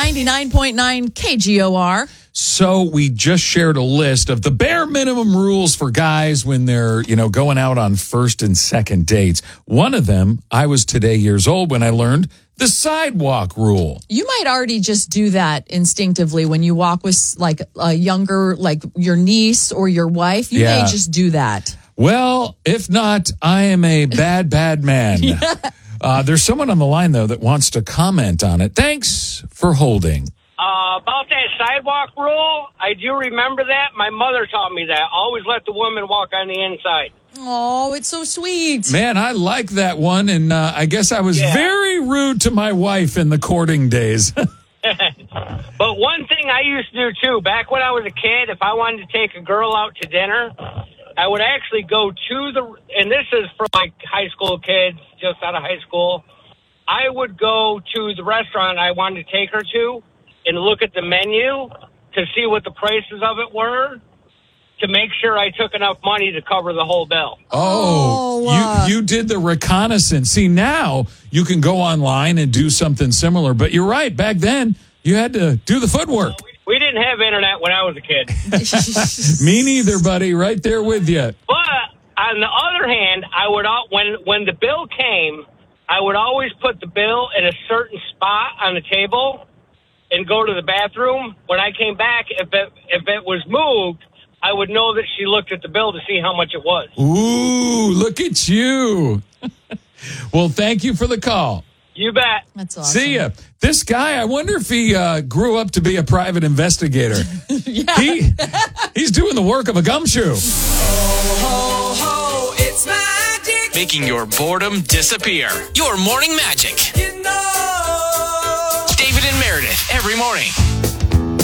99.9 KGOR. So we just shared a list of the bare minimum rules for guys when they're, going out on first and second dates. One of them, I was today years old when I learned the sidewalk rule. You might already just do that instinctively when you walk with like a younger, like your niece or your wife. You may just do that. Well, if not, I am a bad man. There's someone on the line, though, that wants to comment on it. Thanks for holding. About that sidewalk rule, I do remember that. My mother taught me that. Always let the woman walk on the inside. Oh, it's so sweet. Man, I like that one, and I guess I was very rude to my wife in the courting days. But one thing I used to do, too, back when I was a kid, if I wanted to take a girl out to dinner, I would actually go to and this is for like high school kids, just out of high school. I would go to the restaurant I wanted to take her to and look at the menu to see what the prices of it were to make sure I took enough money to cover the whole bill. You did the reconnaissance. See, now you can go online and do something similar. But you're right. Back then, you had to do the footwork. We didn't have internet when I was a kid. Me neither, buddy. Right there with you. But on the other hand, I would when the bill came, I would always put the bill in a certain spot on the table and go to the bathroom. When I came back, if it was moved, I would know that she looked at the bill to see how much it was. Ooh, look at you. Well, thank you for the call. You bet. That's awesome. See ya. This guy, I wonder if he grew up to be a private investigator. He's doing the work of a gumshoe. Ho, ho, it's magic. Making your boredom disappear. Your morning magic. David and Meredith every morning.